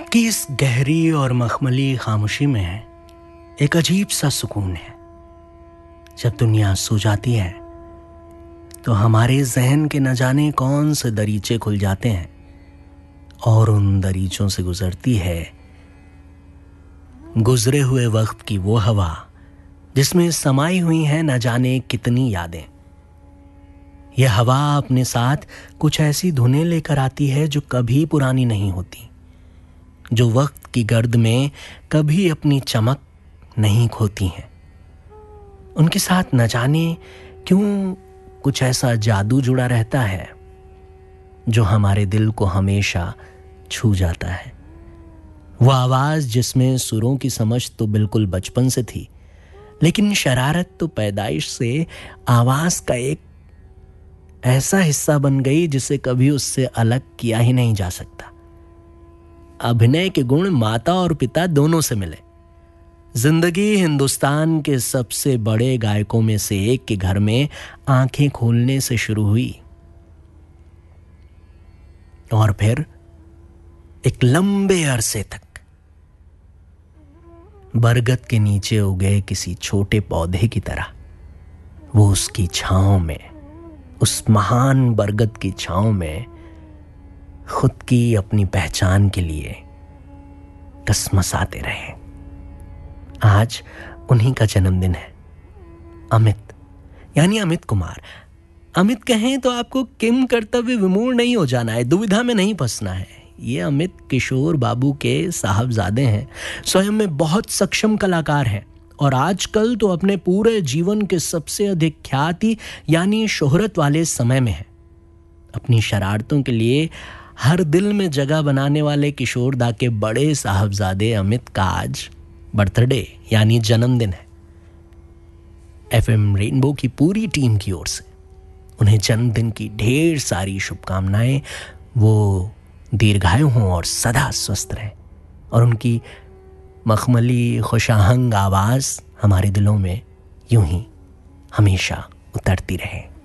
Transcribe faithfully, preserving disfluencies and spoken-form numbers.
रात की इस गहरी और मखमली खामोशी में एक अजीब सा सुकून है। जब दुनिया सो जाती है तो हमारे जहन के न जाने कौन से दरीचे खुल जाते हैं और उन दरीचों से गुजरती है गुजरे हुए वक्त की वो हवा जिसमें समाई हुई है न जाने कितनी यादें। यह हवा अपने साथ कुछ ऐसी धुनें लेकर आती है जो कभी पुरानी नहीं होती, जो वक्त की गर्द में कभी अपनी चमक नहीं खोती हैं। उनके साथ न जाने क्यों कुछ ऐसा जादू जुड़ा रहता है जो हमारे दिल को हमेशा छू जाता है। वो आवाज जिसमें सुरों की समझ तो बिल्कुल बचपन से थी, लेकिन शरारत तो पैदाइश से आवाज का एक ऐसा हिस्सा बन गई जिसे कभी उससे अलग किया ही नहीं जा सकता। अभिनय के गुण माता और पिता दोनों से मिले। जिंदगी हिंदुस्तान के सबसे बड़े गायकों में से एक के घर में आंखें खोलने से शुरू हुई और फिर एक लंबे अरसे तक बरगद के नीचे उगे किसी छोटे पौधे की तरह वो उसकी छांव में, उस महान बरगद की छांव में खुद की अपनी पहचान के लिए कसमसाते रहे। आज उन्हीं का जन्मदिन है। अमित यानी अमित कुमार। अमित कहें तो आपको किम कर्तव्य विमूढ़ नहीं हो जाना है, दुविधा में नहीं फंसना है। ये अमित किशोर बाबू के साहबजादे हैं, स्वयं में बहुत सक्षम कलाकार हैं और आजकल तो अपने पूरे जीवन के सबसे अधिक ख्याति यानी शोहरत वाले समय में है। अपनी शरारतों के लिए हर दिल में जगह बनाने वाले किशोरदा के बड़े साहबजादे अमित का आज बर्थडे यानी जन्मदिन है। एफएम रेनबो की पूरी टीम की ओर से उन्हें जन्मदिन की ढेर सारी शुभकामनाएं। वो दीर्घायु हों और सदा स्वस्थ रहें और उनकी मखमली खुशाहंग आवाज हमारे दिलों में यूं ही हमेशा उतरती रहे।